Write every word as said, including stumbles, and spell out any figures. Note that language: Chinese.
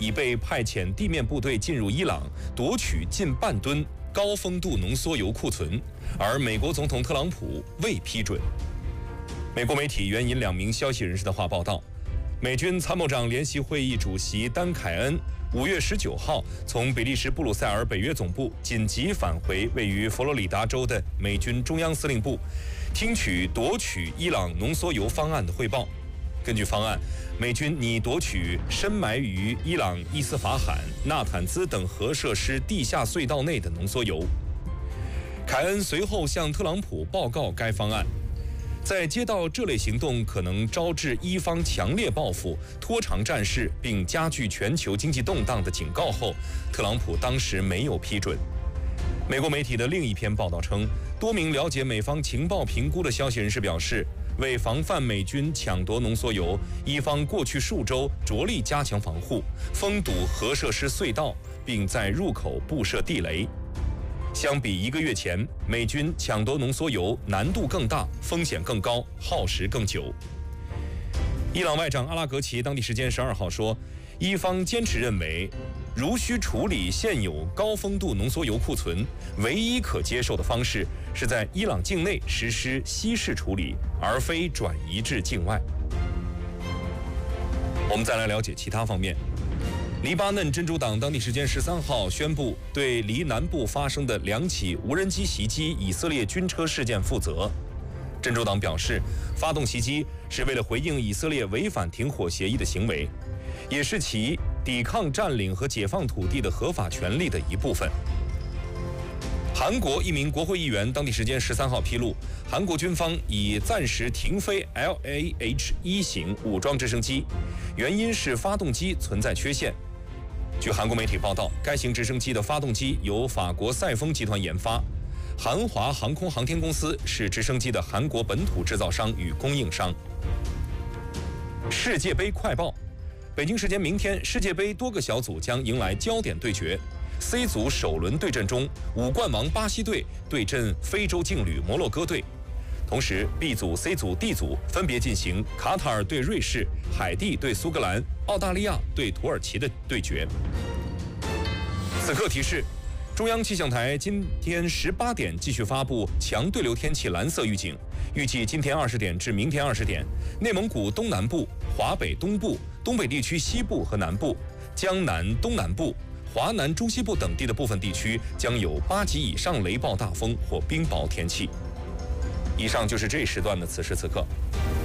已被派遣地面部队进入伊朗，夺取近半吨高丰度浓缩铀库存，而美国总统特朗普未批准。美国媒体援引两名消息人士的话报道，美军参谋长联席会议主席丹凯恩五月十九号从比利时布鲁塞尔北约总部紧急返回位于佛罗里达州的美军中央司令部，听取夺取伊朗浓缩铀方案的汇报。根据方案，美军拟夺取深埋于伊朗伊斯法罕、纳坦兹等核设施地下隧道内的浓缩铀。凯恩随后向特朗普报告该方案。在接到这类行动可能招致伊方强烈报复、拖长战事并加剧全球经济动荡的警告后，特朗普当时没有批准。美国媒体的另一篇报道称，多名了解美方情报评估的消息人士表示，为防范美军抢夺浓缩铀，伊方过去数周着力加强防护，封堵核设施隧道，并在入口布设地雷。相比一个月前，美军抢夺浓缩铀难度更大，风险更高，耗时更久。伊朗外长阿拉格齐当地时间十二号说，伊方坚持认为，如需处理现有高丰度浓缩铀库存，唯一可接受的方式是在伊朗境内实施稀释处理，而非转移至境外。我们再来了解其他方面。黎巴嫩真主党当地时间十三号宣布，对黎南部发生的两起无人机袭击以色列军车事件负责。真主党表示，发动袭击是为了回应以色列违反停火协议的行为，也是其抵抗占领和解放土地的合法权利的一部分。韩国一名国会议员当地时间十三号披露，韩国军方已暂时停飞 L A H 一型武装直升机，原因是发动机存在缺陷。据韩国媒体报道，该型直升机的发动机由法国赛丰集团研发，韩华航空航天公司是直升机的韩国本土制造商与供应商。世界杯快报，北京时间明天，世界杯多个小组将迎来焦点对决。C 组首轮对阵中，五冠王巴西队对阵非洲劲旅摩洛哥队。同时 B 组、C 组、D 组分别进行卡塔尔对瑞士、海地对苏格兰、澳大利亚对土耳其的对决。此刻提示，中央气象台今天十八点继续发布强对流天气蓝色预警，预计今天二十点至明天二十点，内蒙古东南部、华北东部、东北地区西部和南部、江南东南部、华南中西部等地的部分地区将有八级以上雷暴大风或冰雹天气。以上就是这一时段的此时此刻。